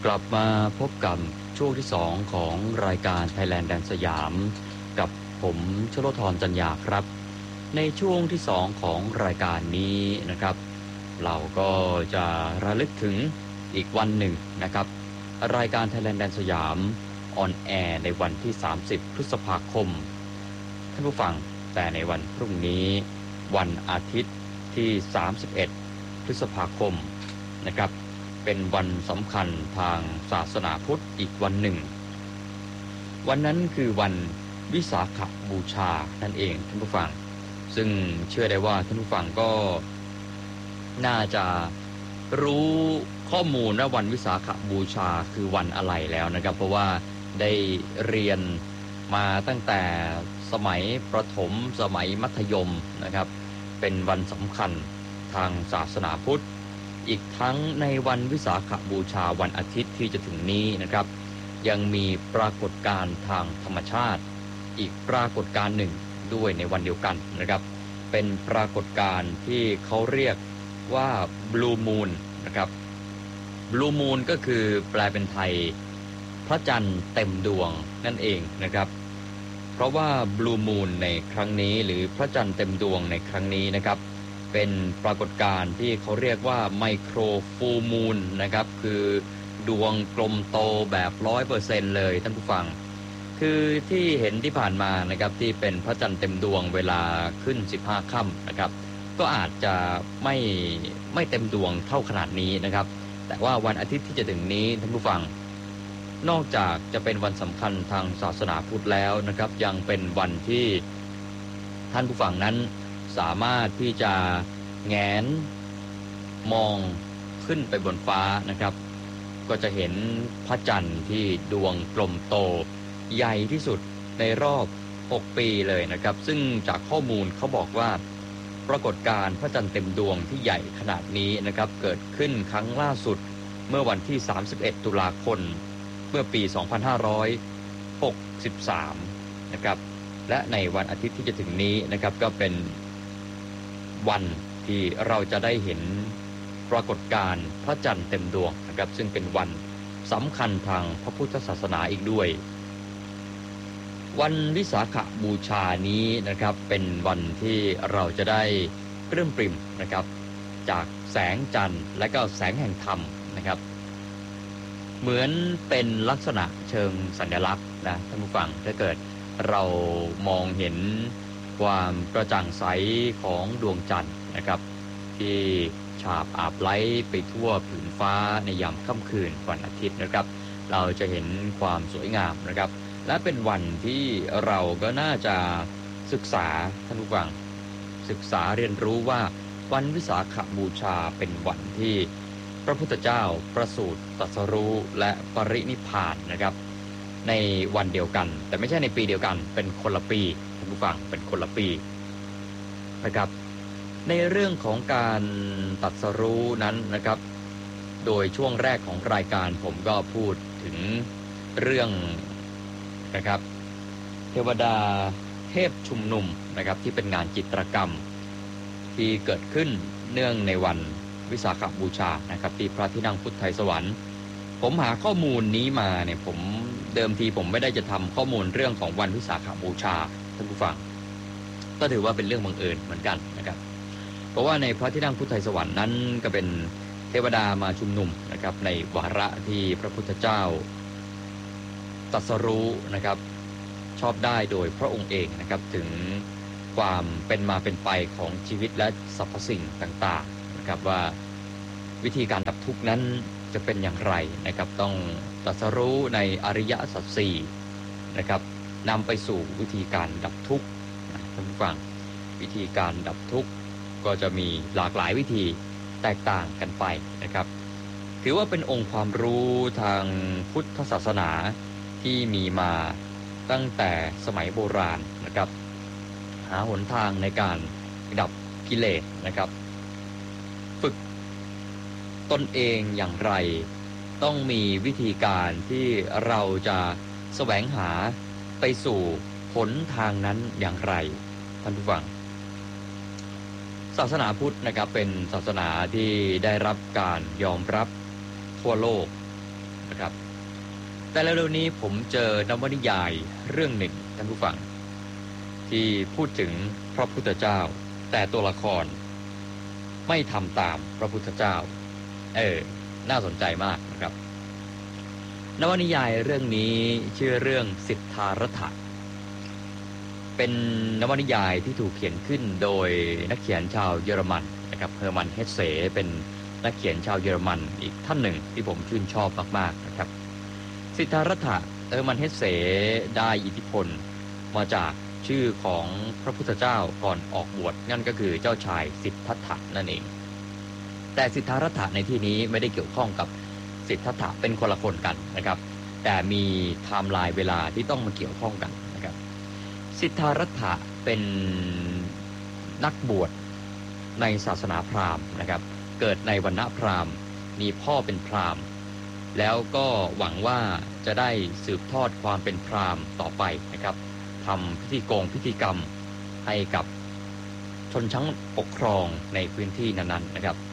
กลับมาพบกับช่วงที่2ของรายการ Thailand แดนสยามกับผมชโลธรจันยาครับในช่วงที่2ของรายการนี้นะครับเราก็จะระลึกถึงอีกวันหนึ่งนะครับรายการ Thailand แดนสยามออนแอร์ในวันที่30พฤษภาคมท่านผู้ฟังแต่ในวันพรุ่งนี้วันอาทิตย์ที่31พฤษภาคมนะครับเป็นวันสำคัญทางศาสนาพุทธอีกวันหนึ่งวันนั้นคือวันวิสาขบูชานั่นเองท่านผู้ฟังซึ่งเชื่อได้ว่าท่านผู้ฟังก็น่าจะรู้ข้อมูลว่าวันวิสาขบูชาคือวันอะไรแล้วนะครับเพราะว่าได้เรียนมาตั้งแต่สมัยประถมสมัยมัธยมนะครับเป็นวันสำคัญทางศาสนาพุทธอีกทั้งในวันวิสาขบูชาวันอาทิตย์ที่จะถึงนี้นะครับยังมีปรากฏการณ์ทางธรรมชาติอีกปรากฏการณ์หนึ่งด้วยในวันเดียวกันนะครับเป็นปรากฏการณ์ที่เขาเรียกว่า Blue Moon นะครับ Blue Moon ก็คือแปลเป็นไทยพระจันทร์เต็มดวงนั่นเองนะครับเพราะว่า Blue Moon ในครั้งนี้หรือพระจันทร์เต็มดวงในครั้งนี้นะครับเป็นปรากฏการณ์ที่เขาเรียกว่าไมโครฟูลมูนนะครับคือดวงกลมโตแบบ 100% เลยท่านผู้ฟังคือที่เห็นที่ผ่านมานะครับที่เป็นพระจันทร์เต็มดวงเวลาขึ้น15ค่ำนะครับก็อาจจะไม่เต็มดวงเท่าขนาดนี้นะครับแต่ว่าวันอาทิตย์ที่จะถึงนี้ท่านผู้ฟังนอกจากจะเป็นวันสำคัญทางศาสนาพุทธแล้วนะครับยังเป็นวันที่ท่านผู้ฟังนั้นสามารถที่จะแงนมองขึ้นไปบนฟ้านะครับก็จะเห็นพระจันทร์ที่ดวงกลมโตใหญ่ที่สุดในรอบ6ปีเลยนะครับซึ่งจากข้อมูลเขาบอกว่าปรากฏการณ์พระจันทร์เต็มดวงที่ใหญ่ขนาดนี้นะครับเกิดขึ้นครั้งล่าสุดเมื่อวันที่31ตุลาคมเมื่อปี2563นะครับและในวันอาทิตย์ที่จะถึงนี้นะครับก็เป็นวันที่เราจะได้เห็นปรากฏการณ์พระจันทร์เต็มดวงนะครับซึ่งเป็นวันสำคัญทางพระพุทธศาสนาอีกด้วยวันวิสาขบูชานี้นะครับเป็นวันที่เราจะได้ปลื้มปริ่มนะครับจากแสงจันทร์และก็แสงแห่งธรรมนะครับเหมือนเป็นลักษณะเชิงสัญลักษณ์นะท่านผู้ฟังถ้าเกิดเรามองเห็นความกระจ่างใสของดวงจันทร์นะครับที่ฉาบอาบไล้ไปทั่วผืนฟ้าในยามค่ำคืนวันอาทิตย์นะครับเราจะเห็นความสวยงามนะครับและเป็นวันที่เราก็น่าจะศึกษาท่านผู้ฟังศึกษาเรียนรู้ว่าวันวิสาขบูชาเป็นวันที่พระพุทธเจ้าประสูติตรัสรู้และปรินิพพานนะครับในวันเดียวกันแต่ไม่ใช่ในปีเดียวกันเป็นคนละปีท่านผู้ฟังเป็นคนละปีนะครับในเรื่องของการตรัสรู้นั้นนะครับโดยช่วงแรกของรายการผมก็พูดถึงเรื่องนะครับเทวดาเทพชุมนุมนะครับที่เป็นงานจิตรกรรมที่เกิดขึ้นเนื่องในวันวิสาขบูชานะครับที่พระที่นั่งพุทธไทยสวรรค์ผมหาข้อมูลนี้มาเนี่ยผมเดิมทีผมไม่ได้จะทำข้อมูลเรื่องของวันวิสาขบูชาท่านผู้ฟังก็ถือว่าเป็นเรื่องบังเอิญเหมือนกันนะครับเพราะว่าในพระที่นั่งพุทธไทยสวรรค์นั้นก็เป็นเทวดามาชุมนุมนะครับในวาระที่พระพุทธเจ้าตรัสรู้นะครับชอบได้โดยพระองค์เองนะครับถึงความเป็นมาเป็นไปของชีวิตและสรรพสิ่งต่างๆนะครับว่าวิธีการดับทุกข์นั้นจะเป็นอย่างไรนะครับต้องตรัสรู้ในอริยสัจสี่นะครับนำไปสู่วิธีการดับทุกข์ท่านผู้ฟังวิธีการดับทุกข์ก็จะมีหลากหลายวิธีแตกต่างกันไปนะครับถือว่าเป็นองค์ความรู้ทางพุทธศาสนาที่มีมาตั้งแต่สมัยโบราณนะครับหาหนทางในการดับกิเลสนะครับฝึกตนเองอย่างไรต้องมีวิธีการที่เราจะแสวงหาไปสู่หนทางนั้นอย่างไรท่านผู้ฟังศาสนาพุทธนะครับเป็นศาสนาที่ได้รับการยอมรับทั่วโลกนะครับแต่เร็วๆนี้ผมเจอนวนิยายเรื่องหนึ่งท่านผู้ฟังที่พูดถึงพระพุทธเจ้าแต่ตัวละครไม่ทำตามพระพุทธเจ้าน่าสนใจมากนะครับนวนิยายเรื่องนี้ชื่อเรื่องสิทธารัตถะเป็นนวนิยายที่ถูกเขียนขึ้นโดยนักเขียนชาวเยอรมันนะครับเฮอร์มันเฮสเซเป็นนักเขียนชาวเยอรมันอีกท่านหนึ่งที่ผมชื่นชอบมากๆนะครับสิทธารัตถะเฮอร์มันเฮสเซได้อิทธิพลมาจากชื่อของพระพุทธเจ้าก่อนออกบวชนั่นก็คือเจ้าชายสิทธัตถะนั่นเองแต่สิทธารัตถะในที่นี้ไม่ได้เกี่ยวข้องกับสิทธัตถะเป็นคนละคนกันนะครับแต่มีไทม์ไลน์เวลาที่ต้องมาเกี่ยวข้องกันนะครับสิทธารัตถะเป็นนักบวชในศาสนาพราหมณ์นะครับเกิดในวรรณะพราหมณ์มีพ่อเป็นพราหมณ์แล้วก็หวังว่าจะได้สืบทอดความเป็นพราหมณ์ต่อไปนะครับทำพิธีกรรมให้กับชนชั้นปกครองในพื้นที่นั้นๆนะครับ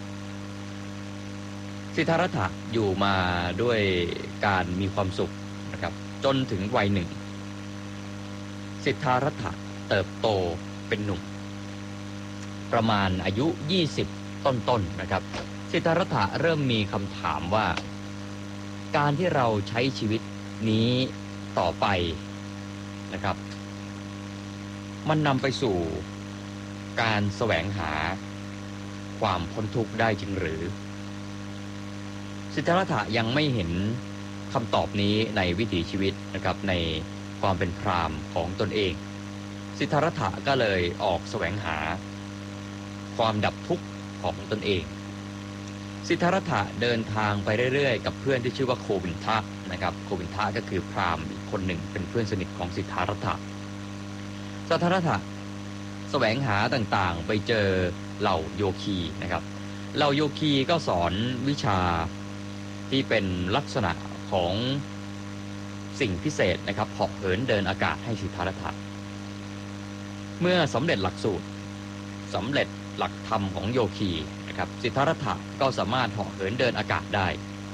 สิทธารัตถะอยู่มาด้วยการมีความสุขนะครับจนถึงวัยหนึ่งสิทธารัตถะเติบโตเป็นหนุ่มประมาณอายุ20ต้นๆนะครับสิทธารัตถะเริ่มมีคำถามว่าการที่เราใช้ชีวิตนี้ต่อไปนะครับมันนำไปสู่การแสวงหาความพ้นทุกข์ได้จริงหรือสิทธารัตถะยังไม่เห็นคำตอบนี้ในวิถีชีวิตนะครับในความเป็นพราหมณ์ของตนเองสิทธารัตถะก็เลยออกแสวงหาความดับทุกข์ของตนเองสิทธารัตถะเดินทางไปเรื่อยๆกับเพื่อนที่ชื่อว่าโควินทะนะครับโควินทะก็คือพราหมณ์อีกคนหนึ่งเป็นเพื่อนสนิทของสิทธารัตถะสิทธารัตถะแสวงหาต่างๆไปเจอเหล่าโยคีนะครับเหล่าโยคีก็สอนวิชาที่เป็นลักษณะของสิ่งพิเศษนะครับเหาะเหินเดินอากาศให้สิทธารัตถะเมื่อสำเร็จหลักสูตรสำเร็จหลักธรรมของโยคีนะครับสิทธารัตถะก็สามารถเหาะเหินเดินอากาศได้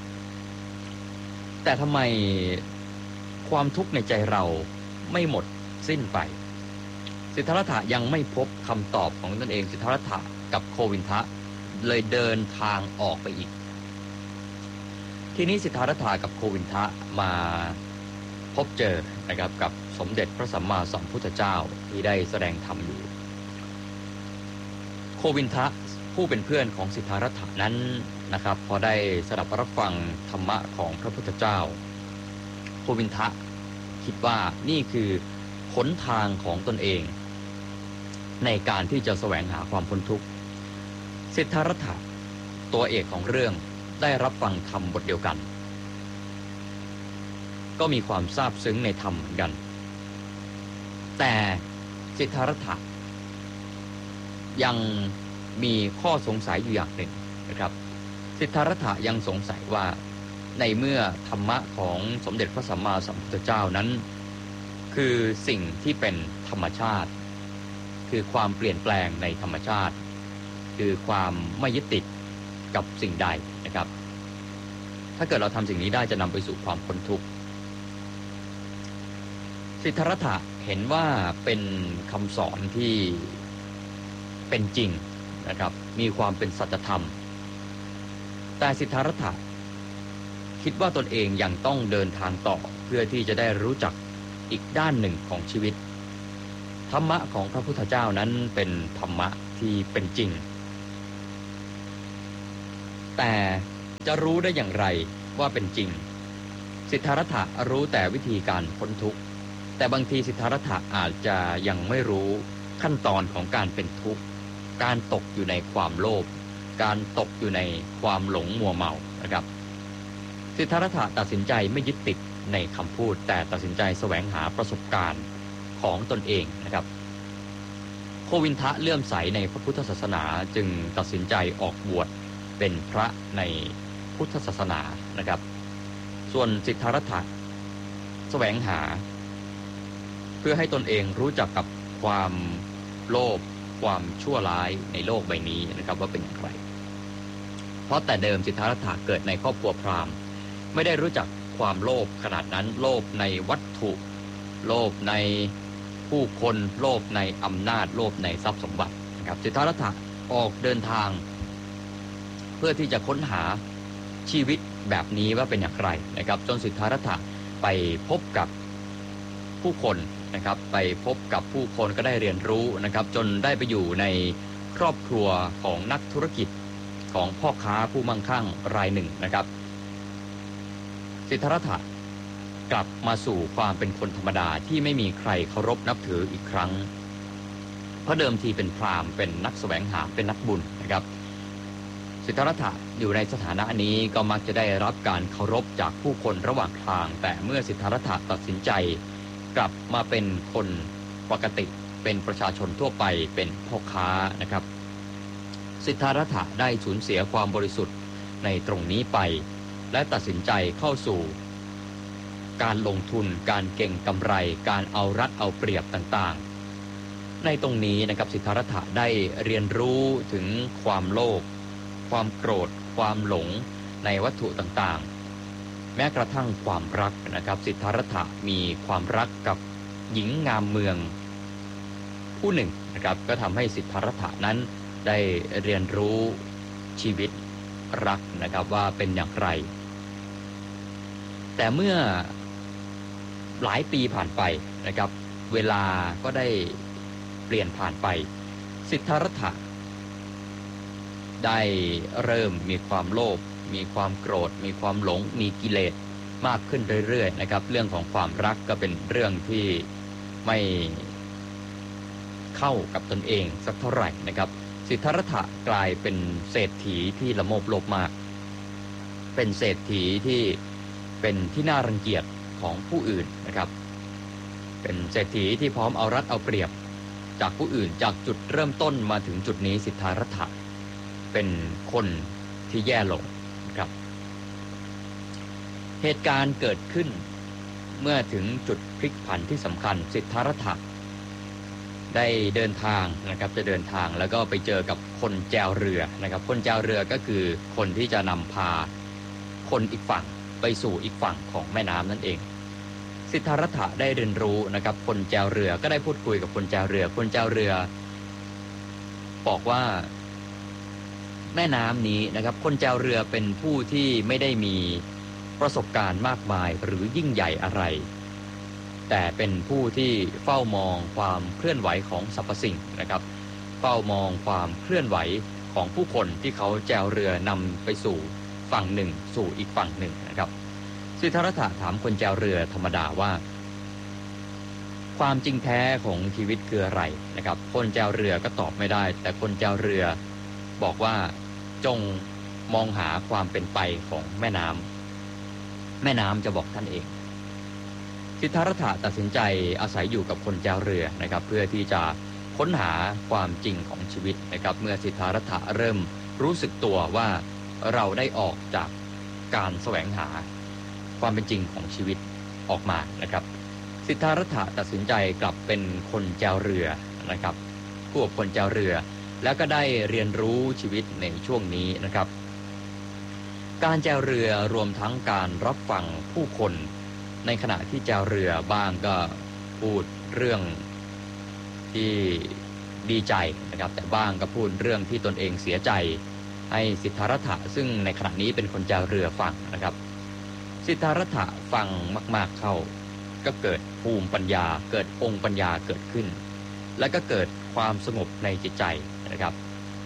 แต่ทำไมความทุกข์ในใจเราไม่หมดสิ้นไปสิทธารัตถะยังไม่พบคำตอบของตนเองสิทธารัตถะกับโควินทะเลยเดินทางออกไปอีกทีนี้สิทธารัตถะกับโควินทะมาพบเจอนะครับกับสมเด็จพระสัมมาสัมพุทธเจ้าที่ได้แสดงธรรมอยู่โควินทะผู้เป็นเพื่อนของสิทธารัตถะนั้นนะครับพอได้สดับรับฟังธรรมะของพระพุทธเจ้าโควินทะคิดว่านี่คือหนทางของตนเองในการที่จะแสวงหาความพ้นทุกข์สิทธารัตถะตัวเอกของเรื่องได้รับฟังธรรมบทเดียวกันก็มีความซาบซึ้งในธรรมเหมือนกันแต่สิทธารัตถะยังมีข้อสงสัยอยู่อย่างหนึ่งนะครับสิทธารัตถะยังสงสัยว่าในเมื่อธรรมะของสมเด็จพระสัมมาสัมพุทธเจ้านั้นคือสิ่งที่เป็นธรรมชาติคือความเปลี่ยนแปลงในธรรมชาติคือความไม่ยึดติดกับสิ่งใดนะครับถ้าเกิดเราทำสิ่งนี้ได้จะนำไปสู่ความพ้นทุกข์สิทธารัตถะเห็นว่าเป็นคำสอนที่เป็นจริงนะครับมีความเป็นสัจธรรมแต่สิทธารัตถะคิดว่าตนเองยังต้องเดินทางต่อเพื่อที่จะได้รู้จักอีกด้านหนึ่งของชีวิตธรรมะของพระพุทธเจ้านั้นเป็นธรรมะที่เป็นจริงแต่จะรู้ได้อย่างไรว่าเป็นจริงสิทธารัตถะรู้แต่วิธีการพ้นทุกข์แต่บางทีสิทธารัตถะอาจจะยังไม่รู้ขั้นตอนของการเป็นทุกข์การตกอยู่ในความโลภการตกอยู่ในความหลงมัวเมานะครับสิทธารัตถะตัดสินใจไม่ยึดติดในคำพูดแต่ตัดสินใจแสวงหาประสบการณ์ของตนเองนะครับโควินทะเลื่อมใสในพระพุทธศาสนาจึงตัดสินใจออกบวชเป็นพระในพุทธศาสนานะครับส่วนสิทธารัตถะแสวงหาเพื่อให้ตนเองรู้จักกับความโลภความชั่วร้ายในโลกใบนี้นะครับว่าเป็นอย่างไรเพราะแต่เดิมสิทธารัตถะเกิดในครอบครัวพราหมณ์ไม่ได้รู้จักความโลภขนาดนั้นโลภในวัตถุโลภในผู้คนโลภในอำนาจโลภในทรัพย์สมบัตินะครับสิทธัตถะออกเดินทางเพื่อที่จะค้นหาชีวิตแบบนี้ว่าเป็นอย่างไรนะครับจนสิทธัตถะไปพบกับผู้คนนะครับไปพบกับผู้คนก็ได้เรียนรู้นะครับจนได้ไปอยู่ในครอบครัวของนักธุรกิจของพ่อค้าผู้มั่งคั่งรายหนึ่งนะครับสิทธัตถะกลับมาสู่ความเป็นคนธรรมดาที่ไม่มีใครเคารพนับถืออีกครั้งเพราะเดิมทีเป็นพราหมณ์เป็นนักแสวงหาเป็นนักบุญนะครับสิทธัตถะอยู่ในสถานะนี้ก็มักจะได้รับการเคารพจากผู้คนระหว่างทางแต่เมื่อสิทธัตถะตัดสินใจกลับมาเป็นคนปกติเป็นประชาชนทั่วไปเป็นพ่อค้านะครับสิทธัตถะได้สูญเสียความบริสุทธิ์ในตรงนี้ไปและตัดสินใจเข้าสู่การลงทุนการเก็งกำไรการเอารัดเอาเปรียบต่างๆในตรงนี้นะครับสิทธัตถะได้เรียนรู้ถึงความโลภความโกรธความหลงในวัตถุต่างๆแม้กระทั่งความรักนะครับสิทธัตถะมีความรักกับหญิงงามเมืองผู้หนึ่งนะครับก็ทำให้สิทธัตถะนั้นได้เรียนรู้ชีวิตรักนะครับว่าเป็นอย่างไรแต่เมื่อหลายปีผ่านไปนะครับเวลาก็ได้เปลี่ยนผ่านไปสิทธัตถะได้เริ่มมีความโลภมีความโกรธมีความหลงมีกิเลสมากขึ้นเรื่อยๆนะครับเรื่องของความรักก็เป็นเรื่องที่ไม่เข้ากับตนเองสักเท่าไหร่นะครับสิทธัตถะกลายเป็นเศรษฐีที่ละโมบโลภมากเป็นเศรษฐีที่เป็นที่น่ารังเกียจของผู้อื่นนะครับเป็นเศรษฐีที่พร้อมเอารัดเอาเปรียบจากผู้อื่นจากจุดเริ่มต้นมาถึงจุดนี้สิทธัตถะเป็นคนที่แย่ลงครับเหตุการณ์เกิดขึ้นเมื่อถึงจุดพลิกผันที่สำคัญสิทธัตถะได้เดินทางนะครับจะเดินทางแล้วก็ไปเจอกับคนแจวเรือนะครับคนแจวเรือก็คือคนที่จะนำพาคนอีกฝั่งไปสู่อีกฝั่งของแม่น้ำนั่นเองสิทธัตถะได้เรียนรู้นะครับคนแจวเรือก็ได้พูดคุยกับคนแจวเรือคนแจวเรือบอกว่าแม่น้ำนี้นะครับคนแจวเรือเป็นผู้ที่ไม่ได้มีประสบการณ์มากมายหรือยิ่งใหญ่อะไรแต่เป็นผู้ที่เฝ้ามองความเคลื่อนไหวของสรรพสิ่งนะครับเฝ้ามองความเคลื่อนไหวของผู้คนที่เขาแจวเรือนำไปสู่ฝั่งหนึ่งสู่อีกฝั่งหนึ่งนะครับสิทธัตถะถามคนแจวเรือธรรมดาว่าความจริงแท้ของชีวิตคืออะไรนะครับคนแจวเรือก็ตอบไม่ได้แต่คนแจวเรือบอกว่าจงมองหาความเป็นไปของแม่น้ำจะบอกท่านเองสิทธัตถะตัดสินใจอาศัยอยู่กับคนแจวเรือนะครับเพื่อที่จะค้นหาความจริงของชีวิตนะครับเมื่อสิทธัตถะเริ่มรู้สึกตัวว่าเราได้ออกจากการแสวงหาความเป็นจริงของชีวิตออกมานะครับสิทธัตถะตัดสินใจกลับเป็นคนแจวเรือนะครับคู่กับคนแจวเรือแล้วก็ได้เรียนรู้ชีวิตในช่วงนี้นะครับการแจวเรือรวมทั้งการรับฟังผู้คนในขณะที่แจวเรือบ้างก็พูดเรื่องที่ดีใจนะครับแต่บ้างก็พูดเรื่องที่ตนเองเสียใจให้สิทธัตถะซึ่งในขณะนี้เป็นคนแจวเรือฟังนะครับสิทธัตถะฟังมากๆเข้าก็เกิดภูมิปัญญาเกิดองค์ปัญญาเกิดขึ้นและก็เกิดความสงบในจิตใจนะครับ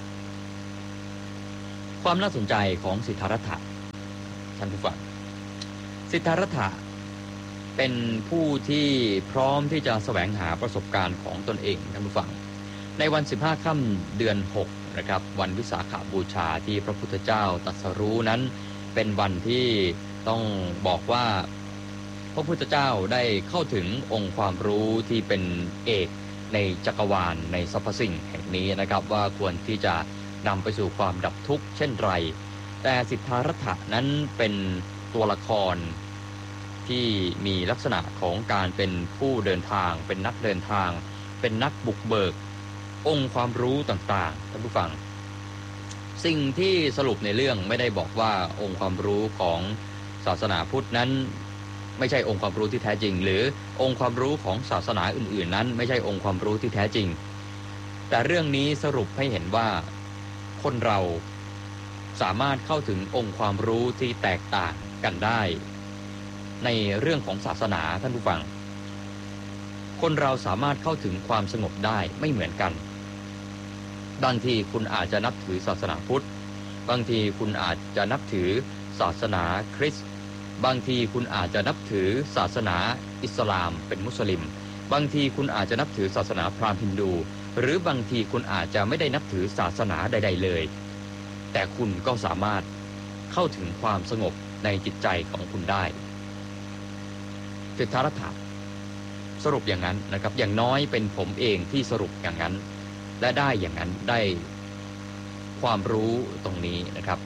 ความน่าสนใจของสิทธัตถะท่านผู้ฟังสิทธัตถะเป็นผู้ที่พร้อมที่จะแสวงหาประสบการณ์ของตนเองท่านผู้ฟังในวัน15ค่ำเดือน6นะครับวันวิสาขบูชาที่พระพุทธเจ้าตรัสรู้นั้นเป็นวันที่ต้องบอกว่าพระพุทธเจ้าได้เข้าถึงองค์ความรู้ที่เป็นเอกในจักรวาลในสรรพสิ่งแห่งนี้นะครับว่าควรที่จะนำไปสู่ความดับทุกข์เช่นไรแต่สิทธัตถะนั้นเป็นตัวละครที่มีลักษณะของการเป็นผู้เดินทางเป็นนักเดินทางเป็นนักบุกเบิกองค์ความรู้ต่างๆท่านผู้ฟังสิ่งที่สรุปในเรื่องไม่ได้บอกว่าองค์ความรู้ของสศาสนาพุทธนั้นไม่ใช่องค์ความรู้ที่แท้จริงหรือองค์ความรู้ของศาสนาอื่นๆนั้นไม่ใช่องค์ความรู้ที่แท้จริงแต่เรื่องนี้สรุปให้เห็นว่าคนเราสามารถเข้าถึงองค์ความรู้ที่แตกต่างกันได้ในเรื่องของศาสนาท่านผู้ฟังคนเราสามารถเข้าถึงความสงบได้ไม่เหมือนกันบางทีคุณอาจจะนับถือศาสนาพุทธบางทีคุณอาจจะนับถือศาสนาคริสต์บางทีคุณอาจจะนับถือศาสนาอิสลามเป็นมุสลิมบางทีคุณอาจจะนับถือศาสนาพราหมณ์ฮินดูหรือบางทีคุณอาจจะไม่ได้นับถือศาสนาใดๆเลยแต่คุณก็สามารถเข้าถึงความสงบในจิตใจของคุณได้สิทธัตถะสรุปอย่างนั้นนะครับอย่างน้อยเป็นผมเองที่สรุปอย่างนั้นและได้อย่างนั้นได้ความรู้ตรงนี้นะครับ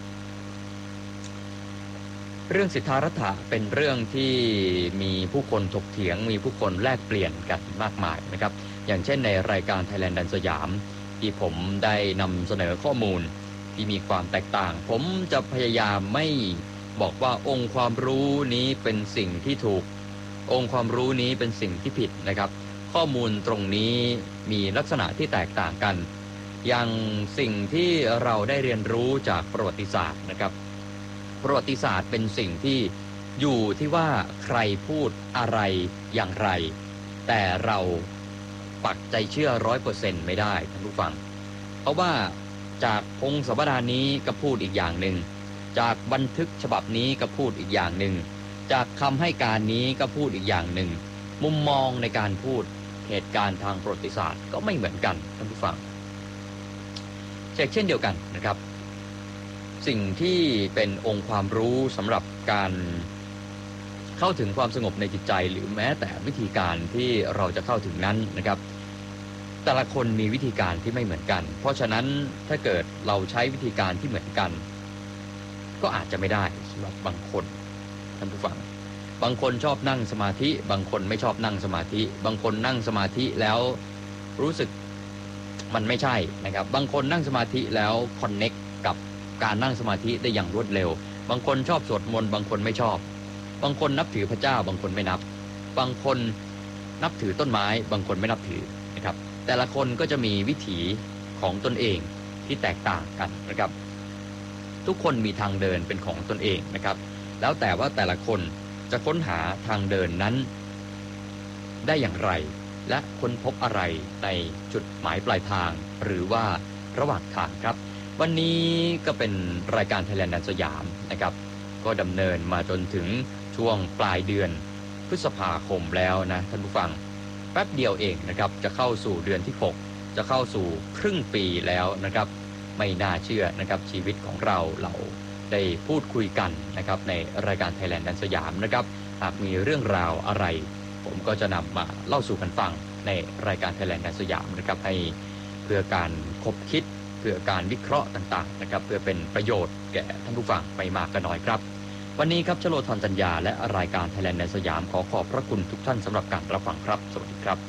เรื่องสิทธัตถะเป็นเรื่องที่มีผู้คนถกเถียงมีผู้คนแลกเปลี่ยนกันมากมายนะครับอย่างเช่นในรายการ Thailand ดันสยามที่ผมได้นำเสนอข้อมูลที่มีความแตกต่างผมจะพยายามไม่บอกว่าองค์ความรู้นี้เป็นสิ่งที่ถูกองค์ความรู้นี้เป็นสิ่งที่ผิดนะครับข้อมูลตรงนี้มีลักษณะที่แตกต่างกันอย่างสิ่งที่เราได้เรียนรู้จากประวัติศาสตร์นะครับประวัติศาสตร์เป็นสิ่งที่อยู่ที่ว่าใครพูดอะไรอย่างไรแต่เราปักใจเชื่อ 100% ไม่ได้ท่านผู้ฟังเพราะว่าจากพงศาวดารนี้ก็พูดอีกอย่างหนึ่งจากบันทึกฉบับนี้ก็พูดอีกอย่างหนึ่งจากคำให้การนี้ก็พูดอีกอย่างหนึ่งมุมมองในการพูดเหตุการณ์ทางประวัติศาสตร์ก็ไม่เหมือนกันท่านผู้ฟังเช่นเดียวกันนะครับสิ่งที่เป็นองค์ความรู้สำหรับการเข้าถึงความสงบในจิตใจหรือแม้แต่วิธีการที่เราจะเข้าถึงนั้นนะครับแต่ละคนมีวิธีการที่ไม่เหมือนกันเพราะฉะนั้นถ้าเกิดเราใช้วิธีการที่เหมือนกันก็อาจจะไม่ได้สำหรับบางคนท่านผู้ฟังบางคนชอบนั่งสมาธิบางคนไม่ชอบนั่งสมาธิบางคนนั่งสมาธิแล้วรู้สึกมันไม่ใช่นะครับบางคนนั่งสมาธิแล้วคอนเน็กกับการนั่งสมาธิได้อย่างรวดเร็วบางคนชอบสวดมนต์บางคนไม่ชอบบางคนนับถือพระเจ้าบางคนไม่นับบางคนนับถือต้นไม้บางคนไม่นับถือนะครับแต่ละคนก็จะมีวิถีของตนเองที่แตกต่างกันนะครับทุกคนมีทางเดินเป็นของตนเองนะครับแล้วแต่ว่าแต่ละคนจะค้นหาทางเดินนั้นได้อย่างไรและค้นพบอะไรในจุดหมายปลายทางหรือว่าระหว่างทางครับวันนี้ก็เป็นรายการ Thailand ดันสยามนะครับก็ดำเนินมาจนถึงช่วงปลายเดือนพฤษภาคมแล้วนะท่านผู้ฟังแป๊บเดียวเองนะครับจะเข้าสู่เดือนที่6จะเข้าสู่ครึ่งปีแล้วนะครับไม่น่าเชื่อนะครับชีวิตของเราได้พูดคุยกันนะครับในรายการ Thailand ดันสยามนะครับหากมีเรื่องราวอะไรผมก็จะนำมาเล่าสู่กันฟังในรายการ Thailand ดันสยามนะครับให้เพื่อการคบคิดเพื่อการวิเคราะห์ต่างๆนะครับเพื่อเป็นประโยชน์แก่ท่านผู้ฟังไม่มากก็น้อยครับวันนี้ครับชโลธร จัญญาและรายการ Thailand ดันสยามขอบพระคุณทุกท่านสำหรับการรับฟังครับสวัสดีครับ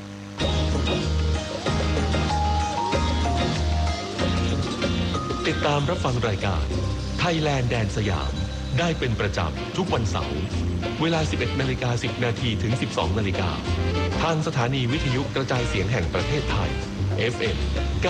ติดตามรับฟังรายการ Thailand แดนสยามได้เป็นประจำทุกวันเสาร์เวลา 11:10 นถึง 12:00 นทางสถานีวิทยุกระจายเสียงแห่งประเทศไทย FM